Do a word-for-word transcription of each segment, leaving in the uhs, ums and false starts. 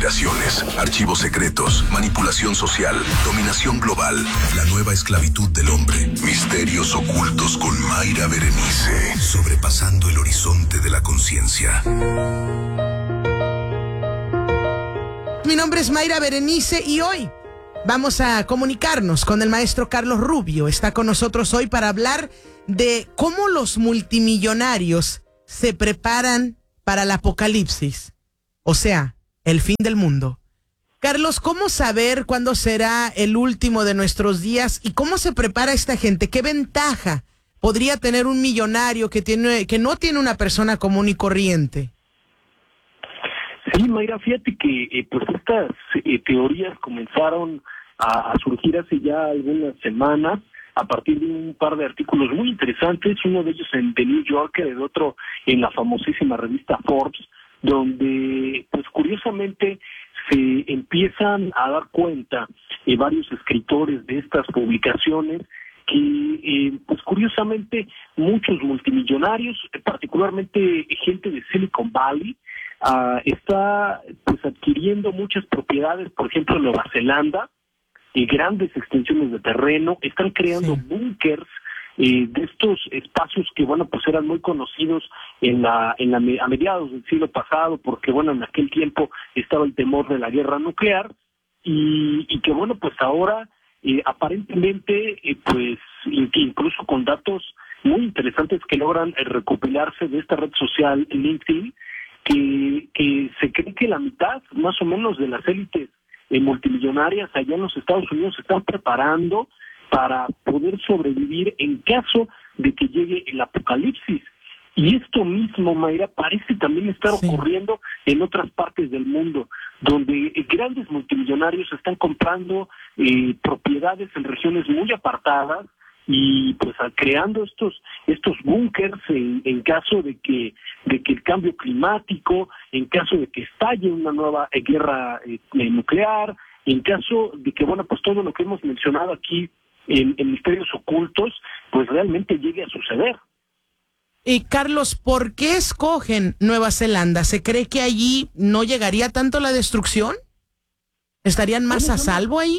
conspiraciones, archivos secretos, manipulación social, dominación global, la nueva esclavitud del hombre, misterios ocultos con Mayra Berenice, sobrepasando el horizonte de la conciencia. Mi nombre es Mayra Berenice y hoy vamos a comunicarnos con el maestro Carlos Rubio. Está con nosotros hoy para hablar de cómo los multimillonarios se preparan para el apocalipsis, o sea, el fin del mundo. Carlos, ¿cómo saber cuándo será el último de nuestros días y cómo se prepara esta gente? ¿Qué ventaja podría tener un millonario que tiene, que no tiene una persona común y corriente? Sí, Mayra, fíjate que eh, pues estas eh, teorías comenzaron a, a surgir hace ya algunas semanas a partir de un par de artículos muy interesantes, uno de ellos en The New Yorker, el otro en la famosísima revista Forbes, donde pues curiosamente se empiezan a dar cuenta eh, varios escritores de estas publicaciones que eh, pues curiosamente muchos multimillonarios, particularmente gente de Silicon Valley, Uh, está pues adquiriendo muchas propiedades, por ejemplo en Nueva Zelanda, y grandes extensiones de terreno, están creando sí. búnkers eh, de estos espacios que bueno pues eran muy conocidos en la en la a mediados del siglo pasado, porque bueno en aquel tiempo estaba el temor de la guerra nuclear y, y que bueno pues ahora eh, aparentemente eh, pues incluso con datos muy interesantes que logran eh, recopilarse de esta red social LinkedIn, que, que se cree que la mitad, más o menos, de las élites eh, multimillonarias allá en los Estados Unidos se están preparando para poder sobrevivir en caso de que llegue el apocalipsis. Y esto mismo, Mayra, parece también estar sí. ocurriendo en otras partes del mundo, donde eh, grandes multimillonarios están comprando eh, propiedades en regiones muy apartadas, y pues creando estos estos búnkers en, en caso de que de que el cambio climático, en caso de que estalle una nueva eh, guerra eh, nuclear, en caso de que bueno pues todo lo que hemos mencionado aquí en, en misterios ocultos pues realmente llegue a suceder. Y Carlos, ¿por qué escogen Nueva Zelanda? ¿Se cree que allí no llegaría tanto la destrucción? ¿Estarían más a salvo ahí?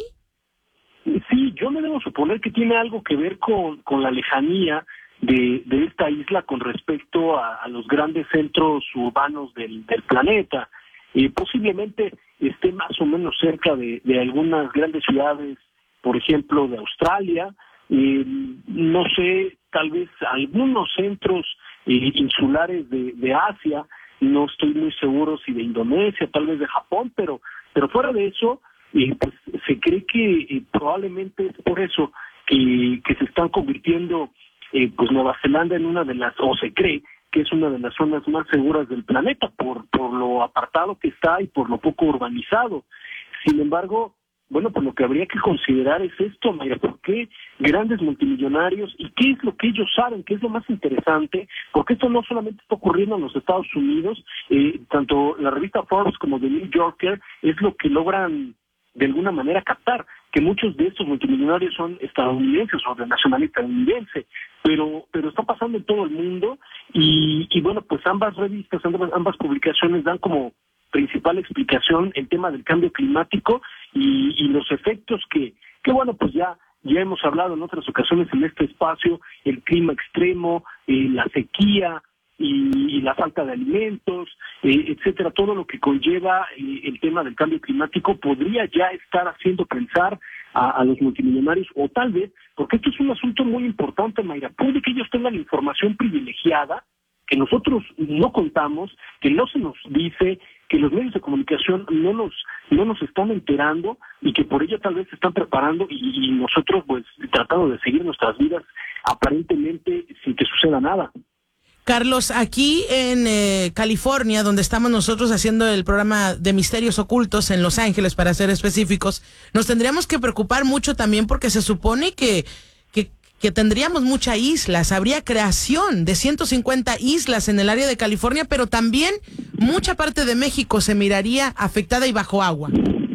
Sí, yo me debo suponer que tiene algo que ver con, con la lejanía de, de esta isla con respecto a, a los grandes centros urbanos del, del planeta. Eh, posiblemente esté más o menos cerca de, de algunas grandes ciudades, por ejemplo, de Australia, eh, no sé, tal vez algunos centros eh, insulares de, de Asia, no estoy muy seguro si de Indonesia, tal vez de Japón, pero, pero fuera de eso, Eh, pues se cree que eh, probablemente es por eso que, que se están convirtiendo eh, pues Nueva Zelanda en una de las, o se cree que es una de las zonas más seguras del planeta por, por lo apartado que está y por lo poco urbanizado. Sin embargo, bueno, pues lo que habría que considerar es esto, Mayra, ¿por qué grandes multimillonarios y qué es lo que ellos saben, qué es lo más interesante? Porque esto no solamente está ocurriendo en los Estados Unidos, eh, tanto la revista Forbes como The New Yorker es lo que logran de alguna manera captar, que muchos de estos multimillonarios son estadounidenses o de nacionalidad estadounidense, pero pero está pasando en todo el mundo y, y bueno, pues ambas revistas, ambas, ambas publicaciones dan como principal explicación el tema del cambio climático y, y los efectos que, que bueno, pues ya ya hemos hablado en otras ocasiones en este espacio, el clima extremo, eh, la sequía, y, y la falta de alimentos, eh, etcétera, todo lo que conlleva eh, el tema del cambio climático podría ya estar haciendo pensar a, a los multimillonarios, o tal vez, porque esto es un asunto muy importante, Mayra, puede que ellos tengan información privilegiada que nosotros no contamos, que no se nos dice, que los medios de comunicación no nos no nos están enterando y que por ello tal vez se están preparando y, y nosotros pues tratando de seguir nuestras vidas aparentemente sin que suceda nada. Carlos, aquí en eh, California, donde estamos nosotros haciendo el programa de Misterios Ocultos en Los Ángeles, para ser específicos, nos tendríamos que preocupar mucho también porque se supone que, que, que tendríamos muchas islas, habría creación de ciento cincuenta islas en el área de California, pero también mucha parte de México se miraría afectada y bajo agua.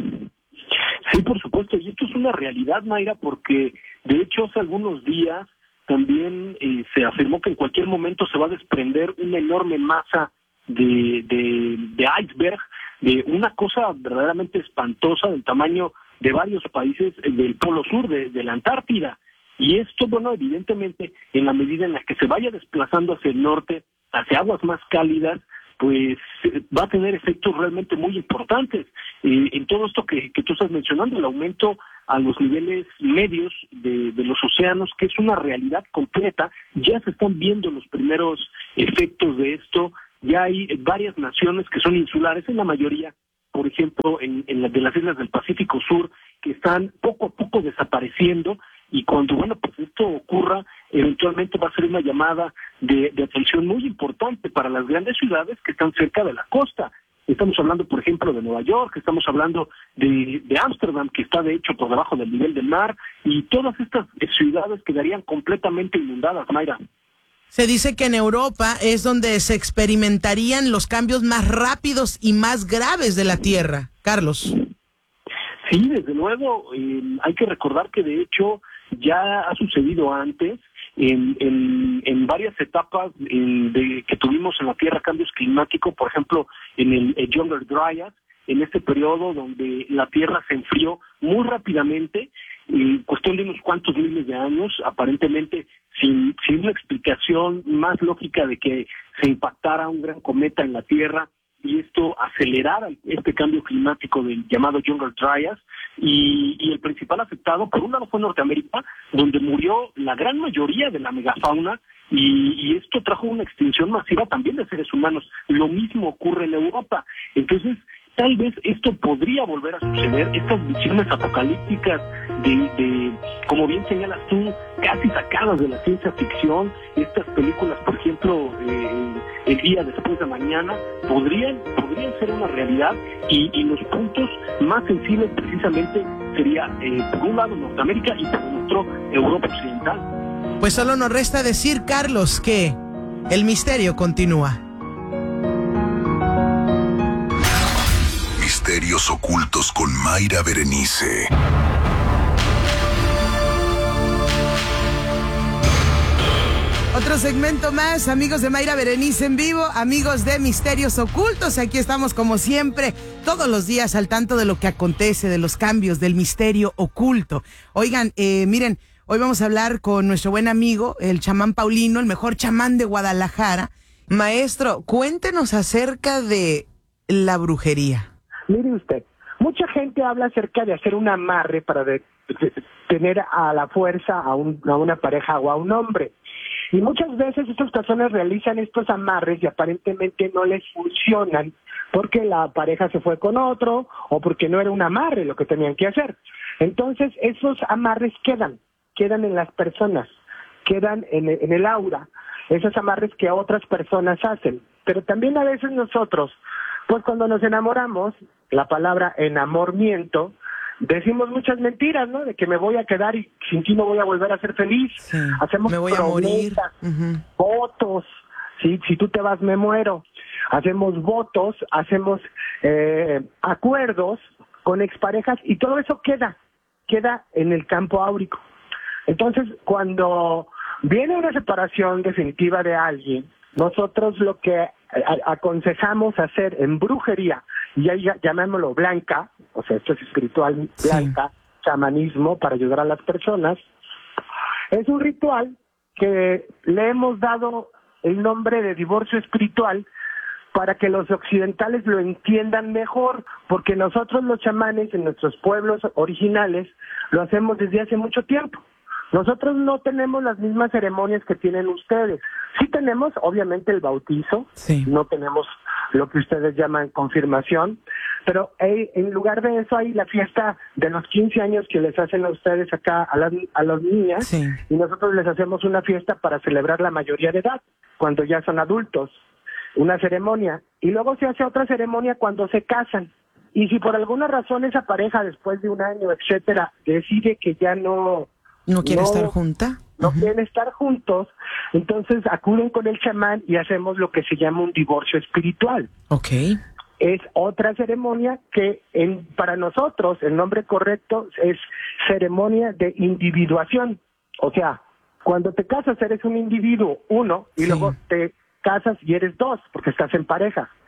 Sí, por supuesto, y esto es una realidad, Mayra, porque de hecho hace algunos días también eh, se afirmó que en cualquier momento se va a desprender una enorme masa de, de, de iceberg de una cosa verdaderamente espantosa del tamaño de varios países del Polo Sur, de, de la Antártida. Y esto, bueno, evidentemente, en la medida en la que se vaya desplazando hacia el norte, hacia aguas más cálidas, pues va a tener efectos realmente muy importantes. Eh, en todo esto que, que tú estás mencionando, el aumento a los niveles medios de, de los océanos, que es una realidad completa, ya se están viendo los primeros efectos de esto, ya hay varias naciones que son insulares, en la mayoría, por ejemplo, en, en la, de las islas del Pacífico Sur, que están poco a poco desapareciendo, y cuando, bueno, pues esto ocurra, eventualmente va a ser una llamada de, de atención muy importante para las grandes ciudades que están cerca de la costa. Estamos hablando, por ejemplo, de Nueva York, estamos hablando de de Ámsterdam, que está de hecho por debajo del nivel del mar, y todas estas ciudades quedarían completamente inundadas, Mayra. Se dice que en Europa es donde se experimentarían los cambios más rápidos y más graves de la Tierra. Carlos. Sí, desde luego, eh, hay que recordar que de hecho ya ha sucedido antes, en, en, en varias etapas en, de, que tuvimos en la Tierra cambios climáticos, por ejemplo, en el, el Younger Dryas, en este periodo donde la Tierra se enfrió muy rápidamente, en cuestión de unos cuantos miles de años, aparentemente sin, sin una explicación más lógica de que se impactara un gran cometa en la Tierra, y esto acelerara este cambio climático del llamado Younger Dryas, y, y el principal afectado, por un lado, fue Norteamérica, donde murió la gran mayoría de la megafauna, y, y esto trajo una extinción masiva también de seres humanos. Lo mismo ocurre en Europa. Entonces, tal vez esto podría volver a suceder, estas visiones apocalípticas de, de, como bien señalas tú, casi sacadas de la ciencia ficción, estas películas, por ejemplo, eh, El día después de mañana, podrían, podrían ser una realidad, y, y los puntos más sensibles precisamente sería, eh, por un lado, Norteamérica, y por otro, Europa Occidental. Pues solo nos resta decir, Carlos, que el misterio continúa. Misterios ocultos con Mayra Berenice. Otro segmento más, amigos de Mayra Berenice en vivo, amigos de Misterios Ocultos. Aquí estamos como siempre, todos los días al tanto de lo que acontece, de los cambios, del misterio oculto. Oigan, eh, miren, hoy vamos a hablar con nuestro buen amigo, el chamán Paulino, el mejor chamán de Guadalajara. Maestro, cuéntenos acerca de la brujería. Mire usted, mucha gente habla acerca de hacer un amarre para de, de, tener a la fuerza a, un, a una pareja o a un hombre. Y muchas veces estas personas realizan estos amarres y aparentemente no les funcionan porque la pareja se fue con otro o porque no era un amarre lo que tenían que hacer. Entonces esos amarres quedan, quedan en las personas, quedan en, en el aura, esos amarres que otras personas hacen. Pero también a veces nosotros, pues cuando nos enamoramos, la palabra enamoramiento, decimos muchas mentiras, ¿no? De que me voy a quedar y sin ti no voy a volver a ser feliz. Sí, hacemos me voy a morir. Uh-huh. Votos, ¿sí? Si tú te vas me muero. Hacemos votos, hacemos eh, acuerdos con exparejas y todo eso queda, queda en el campo áurico. Entonces, cuando viene una separación definitiva de alguien, nosotros lo que aconsejamos hacer en brujería, y ahí llamémoslo blanca, o sea, esto es espiritual blanca, sí, chamanismo para ayudar a las personas, es un ritual que le hemos dado el nombre de divorcio espiritual para que los occidentales lo entiendan mejor, porque nosotros los chamanes en nuestros pueblos originales lo hacemos desde hace mucho tiempo. Nosotros no tenemos las mismas ceremonias que tienen ustedes. Sí tenemos, obviamente, el bautizo, sí, no tenemos lo que ustedes llaman confirmación, pero hey, en lugar de eso hay la fiesta de los quince años que les hacen a ustedes acá, a las, a las niñas, sí, y nosotros les hacemos una fiesta para celebrar la mayoría de edad, cuando ya son adultos, una ceremonia, y luego se hace otra ceremonia cuando se casan. Y si por alguna razón esa pareja, después de un año, etcétera, decide que ya no... ¿No quiere no, estar junta? No uh-huh. quieren estar juntos, entonces acuden con el chamán y hacemos lo que se llama un divorcio espiritual. Okay. Es otra ceremonia que en, para nosotros el nombre correcto es ceremonia de individuación. O sea, cuando te casas eres un individuo, uno, y sí, luego te casas y eres dos, porque estás en pareja.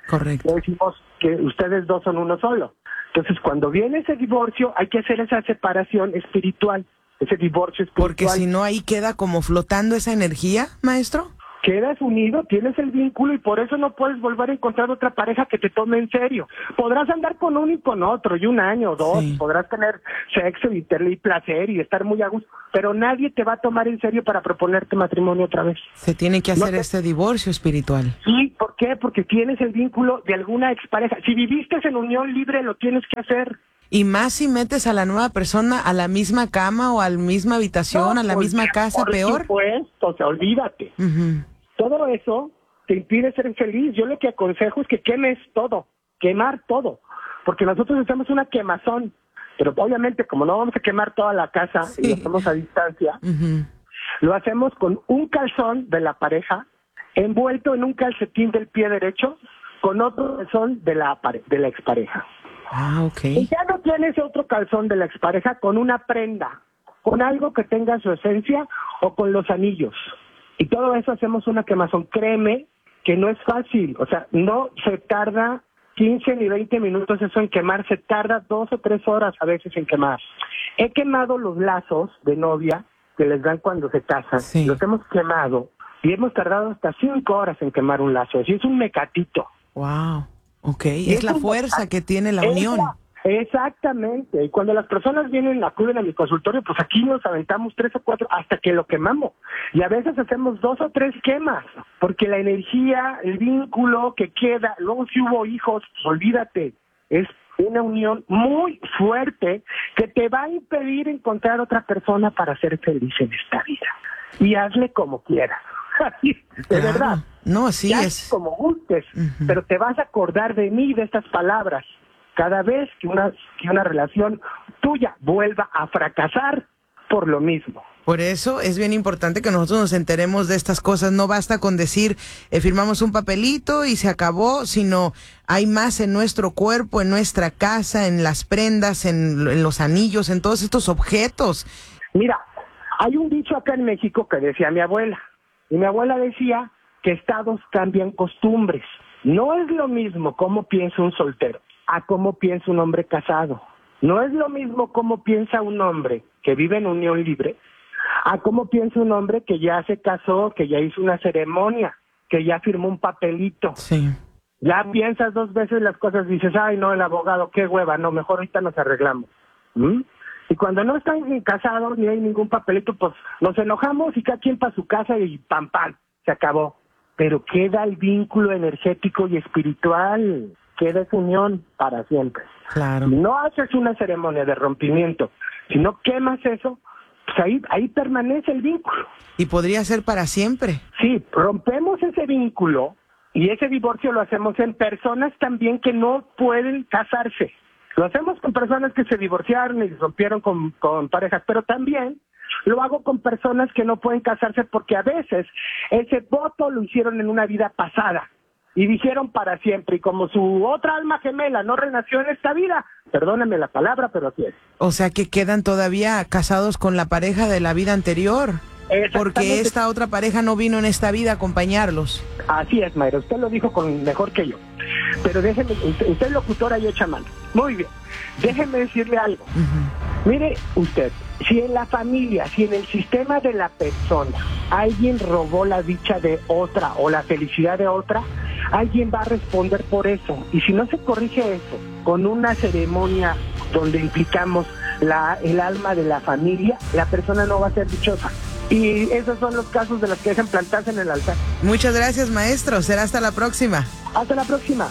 Correcto. Le decimos que ustedes dos son uno solo. Entonces, cuando viene ese divorcio, hay que hacer esa separación espiritual, ese divorcio espiritual. Porque si no, ahí queda como flotando esa energía, maestro. Quedas unido, tienes el vínculo y por eso no puedes volver a encontrar otra pareja que te tome en serio. Podrás andar con uno y con otro, y un año o dos, sí. Podrás tener sexo y tener placer y estar muy a gusto, pero nadie te va a tomar en serio para proponerte matrimonio otra vez. Se tiene que hacer no te... este divorcio espiritual. Sí, ¿por qué? Porque tienes el vínculo de alguna expareja. Si viviste en unión libre, lo tienes que hacer. Y más si metes a la nueva persona a la misma cama o a la misma habitación, no, a la por, misma casa, por peor. Por supuesto, o sea, olvídate. Uh-huh. Todo eso te impide ser feliz. Yo lo que aconsejo es que quemes todo, quemar todo, porque nosotros hacemos una quemazón, pero obviamente como no vamos a quemar toda la casa sí. Y lo hacemos a distancia, uh-huh. Lo hacemos con un calzón de la pareja envuelto en un calcetín del pie derecho con otro calzón de la, de la expareja. Ah, ok. Y ya no tienes otro calzón de la expareja con una prenda, con algo que tenga su esencia o con los anillos. Y todo eso hacemos una quemazón. Créeme que no es fácil, o sea, no se tarda quince ni veinte minutos eso en quemar, se tarda dos o tres horas a veces en quemar. He quemado los lazos de novia que les dan cuando se casan, sí. Los hemos quemado y hemos tardado hasta cinco horas en quemar un lazo, así es un mecatito. Wow, ok, es, es la fuerza mecat... que tiene la unión. La... Exactamente, y cuando las personas vienen, acuden a mi consultorio, pues aquí nos aventamos tres o cuatro hasta que lo quemamos, y a veces hacemos dos o tres quemas, porque la energía, el vínculo que queda, luego si hubo hijos, pues olvídate, es una unión muy fuerte que te va a impedir encontrar otra persona para ser feliz en esta vida, y hazle como quieras, de claro. Verdad, no, así ya es, como gustes, uh-huh. Pero te vas a acordar de mí, de estas palabras, cada vez que una, que una relación tuya vuelva a fracasar por lo mismo. Por eso es bien importante que nosotros nos enteremos de estas cosas. No basta con decir, eh, firmamos un papelito y se acabó, sino hay más en nuestro cuerpo, en nuestra casa, en las prendas, en, en los anillos, en todos estos objetos. Mira, hay un dicho acá en México que decía mi abuela, y mi abuela decía que estados cambian costumbres. No es lo mismo cómo piensa un soltero a cómo piensa un hombre casado. No es lo mismo cómo piensa un hombre que vive en unión libre a cómo piensa un hombre que ya se casó, que ya hizo una ceremonia, que ya firmó un papelito. Sí. Ya piensas dos veces las cosas, dices, ay no, el abogado, qué hueva, no, mejor ahorita nos arreglamos. ¿Mm? Y cuando no están casados ni hay ningún papelito, pues nos enojamos y cada quien para su casa y pam, pam, se acabó. Pero queda el vínculo energético y espiritual, queda esa unión para siempre. Claro. Si no haces una ceremonia de rompimiento, si no quemas eso, pues ahí, ahí permanece el vínculo. Y podría ser para siempre. Sí, rompemos ese vínculo y ese divorcio lo hacemos en personas también que no pueden casarse. Lo hacemos con personas que se divorciaron y rompieron con, con parejas, pero también lo hago con personas que no pueden casarse porque a veces ese voto lo hicieron en una vida pasada y dijeron para siempre, y como su otra alma gemela no renació en esta vida, perdóname la palabra, pero así es. O sea que quedan todavía casados con la pareja de la vida anterior, porque esta otra pareja no vino en esta vida a acompañarlos. Así es, Mayra, usted lo dijo con mejor que yo. Pero déjeme, usted, usted es locutora y yo chamán. Muy bien, déjeme decirle algo. Uh-huh. Mire usted, si en la familia, si en el sistema de la persona alguien robó la dicha de otra o la felicidad de otra, alguien va a responder por eso. Y si no se corrige eso con una ceremonia donde implicamos la, el alma de la familia, la persona no va a ser dichosa. Y esos son los casos de los que dejan plantarse en el altar. Muchas gracias, maestro. Será hasta la próxima. Hasta la próxima.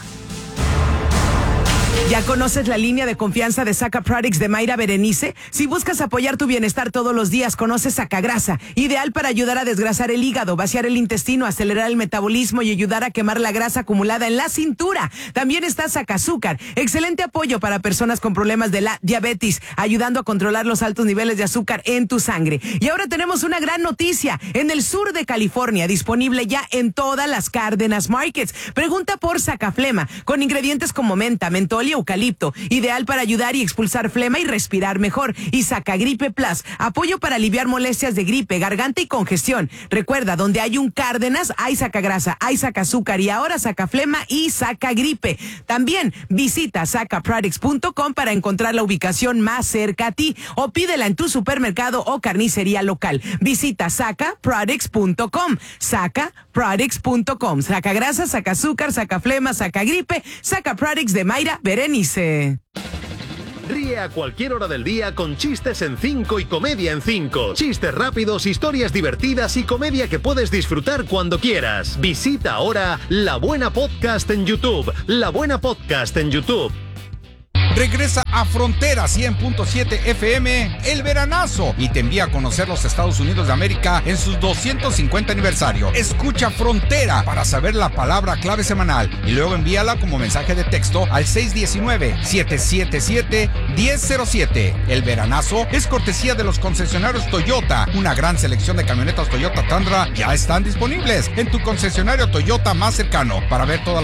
¿Ya conoces la línea de confianza de Saca Products de Mayra Berenice? Si buscas apoyar tu bienestar todos los días, conoce Sacagrasa, ideal para ayudar a desgrasar el hígado, vaciar el intestino, acelerar el metabolismo y ayudar a quemar la grasa acumulada en la cintura. También está Sacazúcar, excelente apoyo para personas con problemas de la diabetes, ayudando a controlar los altos niveles de azúcar en tu sangre. Y ahora tenemos una gran noticia, en el sur de California, disponible ya en todas las Cárdenas Markets. Pregunta por Sacaflema, con ingredientes como menta, mentol mentol y eucalipto, ideal para ayudar y expulsar flema y respirar mejor. Y Sacagripe Plus, apoyo para aliviar molestias de gripe, garganta y congestión. Recuerda, donde hay un Cárdenas, hay sacagrasa, hay sacazúcar y ahora sacaflema y Sacagripe. También visita saca products punto com para encontrar la ubicación más cerca a ti o pídela en tu supermercado o carnicería local. Visita saca products punto com. saca products punto com. Sacagrasa, sacazúcar, sacaflema, Sacagripe, Saca Products de Mayra Berenice. Ríe a cualquier hora del día con chistes en cinco y comedia en cinco. Chistes rápidos, historias divertidas y comedia que puedes disfrutar cuando quieras. Visita ahora La Buena Podcast en YouTube. La Buena Podcast en YouTube. Regresa a Frontera cien punto siete F M el veranazo y te envía a conocer los Estados Unidos de América en sus doscientos cincuenta aniversario. Escucha Frontera para saber la palabra clave semanal y luego envíala como mensaje de texto al seis uno nueve, siete siete siete, uno cero cero siete. El veranazo es cortesía de los concesionarios Toyota. Una gran selección de camionetas Toyota Tundra ya están disponibles en tu concesionario Toyota más cercano. Para ver todas